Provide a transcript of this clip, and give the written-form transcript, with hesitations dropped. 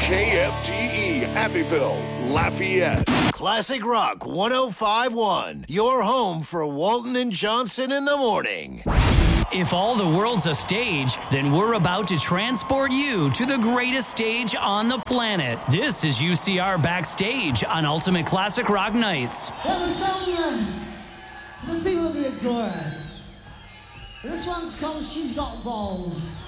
KFTE Happyville, Lafayette. Classic Rock 105.1, your home for Walton and Johnson in the morning. If all the world's a stage, then we're about to transport you to the greatest stage on the planet. This is UCR Backstage on Ultimate Classic Rock Nights. Well, a song for the people of the Agora. This one's called She's Got Balls.